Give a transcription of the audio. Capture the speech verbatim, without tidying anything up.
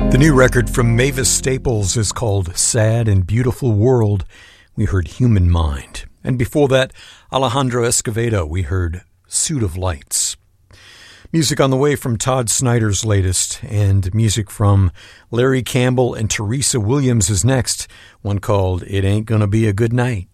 The new record from Mavis Staples is called Sad and Beautiful World. We heard Human Mind. And before that, Alejandro Escovedo, we heard Suit of Lights. Music on the way from Todd Snyder's latest, and music from Larry Campbell and Teresa Williams is next, one called It Ain't Gonna Be a Good Night.